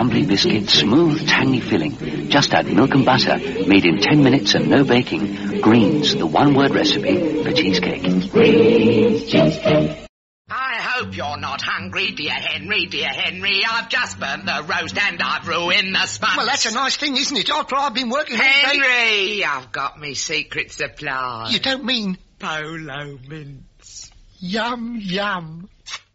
crumbly biscuit, smooth, tangy filling. Just add milk and butter, made in 10 minutes and no baking. Greens, the one-word recipe for cheesecake. Greens cheesecake. I hope you're not hungry, dear Henry, dear Henry. I've just burnt the roast and I've ruined the sponge. Well, that's a nice thing, isn't it? After I've been working all day... Henry, I've got me secret supply. You don't mean... Polo mints. Yum, yum.